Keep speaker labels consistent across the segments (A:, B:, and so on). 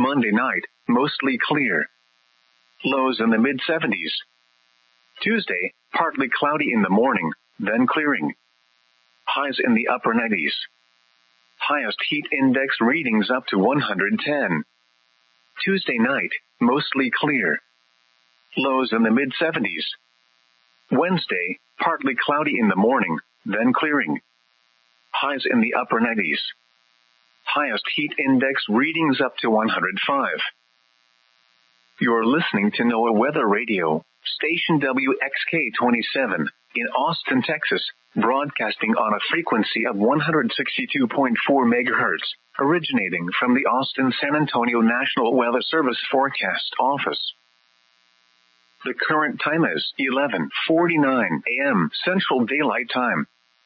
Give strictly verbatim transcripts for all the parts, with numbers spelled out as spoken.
A: Monday night, mostly clear. Lows in the mid seventies. Tuesday, partly cloudy in the morning, then clearing. Highs in the upper nineties. Highest heat index readings up to one hundred ten. Tuesday night, mostly clear. Lows in the mid seventies. Wednesday, partly cloudy in the morning, then clearing. Highs in the upper nineties. Highest heat index readings up to one hundred five. You're listening to NOAA Weather Radio, station W X K twenty-seven, in Austin, Texas, broadcasting on a frequency of one hundred sixty-two point four megahertz, originating from the Austin-San Antonio National Weather Service Forecast Office. The current time is eleven forty-nine a.m. Central Daylight Time.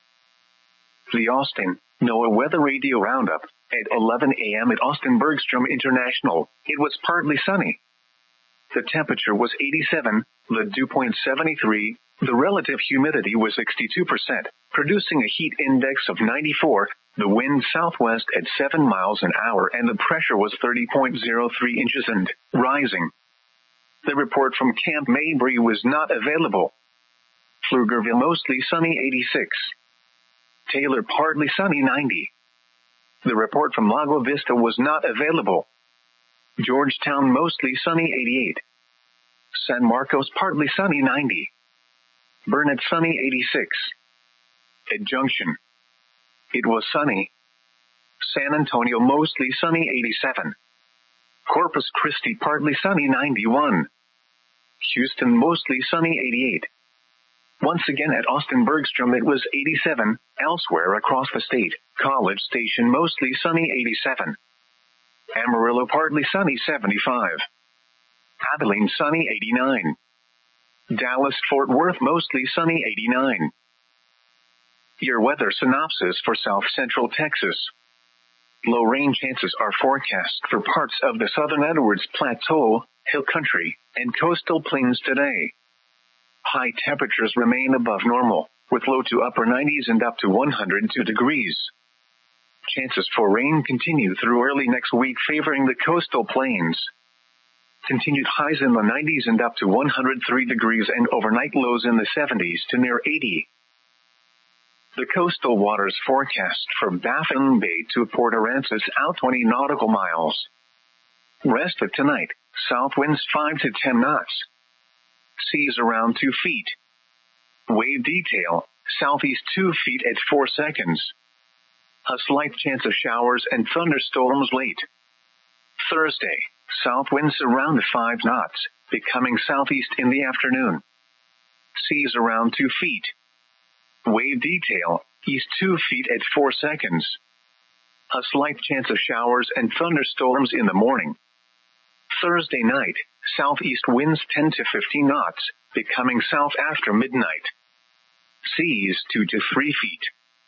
A: The Austin NOAA Weather Radio Roundup. At eleven a.m. at Austin Bergstrom International, it was partly sunny. The temperature was eighty-seven, the dew point seventy-three, the relative humidity was sixty-two percent, producing a heat index of ninety-four, the wind southwest at seven miles an hour, and the pressure was thirty point zero three inches and rising. The report from Camp Mabry was not available. Pflugerville mostly sunny eighty-six. Taylor partly sunny ninety. The report from Lago Vista was not available. Georgetown mostly sunny eighty-eight. San Marcos partly sunny ninety. Burnett sunny eighty-six. At Junction, it was sunny. San Antonio mostly sunny eighty-seven. Corpus Christi partly sunny ninety-one. Houston mostly sunny eighty-eight. Once again at Austin Bergstrom it was eighty-seven, elsewhere across the state, College Station mostly sunny eighty-seven. Amarillo partly sunny seventy-five. Abilene sunny eighty-nine. Dallas-Fort Worth mostly sunny eighty-nine. Your weather synopsis for South Central Texas. Low rain chances are forecast for parts of the southern Edwards Plateau, Hill Country, and coastal plains today. High temperatures remain above normal, with low to upper nineties and up to one hundred two degrees. Chances for rain continue through early next week, favoring the coastal plains. Continued highs in the nineties and up to one hundred three degrees, and overnight lows in the seventies to near eighty. The coastal waters forecast from Baffin Bay to Port Aransas out twenty nautical miles. Rest of tonight, south winds five to ten knots. Seas around two feet. Wave detail, southeast two feet at four seconds. A slight chance of showers and thunderstorms late. Thursday, south winds around five knots, becoming southeast in the afternoon. Seas around two feet. Wave detail, east two feet at four seconds. A slight chance of showers and thunderstorms in the morning. Thursday night, southeast winds ten to fifteen knots, becoming south after midnight. Seas two to three feet.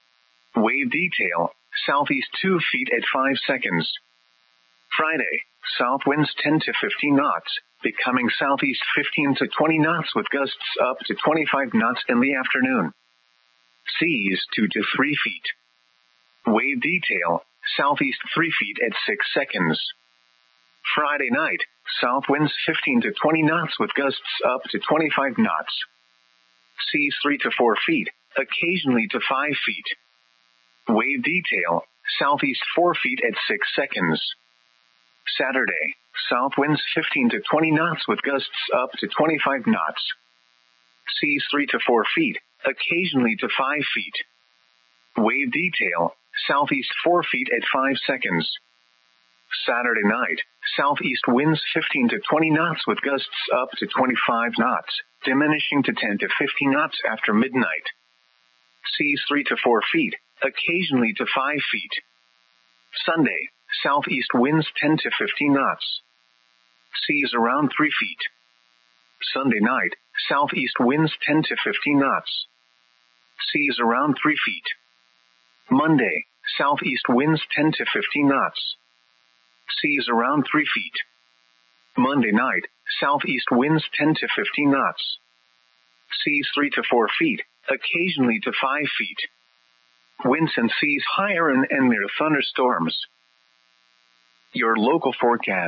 A: Wave detail, southeast two feet at five seconds. Friday, south winds ten to fifteen knots, becoming southeast fifteen to twenty knots with gusts up to twenty-five knots in the afternoon. Seas two to three feet. Wave detail, southeast three feet at six seconds. Friday night, south winds fifteen to twenty knots with gusts up to twenty-five knots. Seas three to four feet, occasionally to five feet. Wave detail, southeast four feet at six seconds. Saturday, south winds fifteen to twenty knots with gusts up to twenty-five knots. Seas three to four feet, occasionally to five feet. Wave detail, southeast four feet at five seconds. Saturday night, southeast winds fifteen to twenty knots with gusts up to twenty-five knots, diminishing to ten to fifteen knots after midnight. Seas three to four feet, occasionally to five feet. Sunday, southeast winds ten to fifteen knots. Seas around three feet. Sunday night, southeast winds ten to fifteen knots. Seas around three feet. Monday, southeast winds ten to fifteen knots. Seas around three feet. Monday night, southeast winds ten to fifteen knots. Seas three to four feet, occasionally to five feet. Winds and seas higher and, and near thunderstorms. Your local forecast.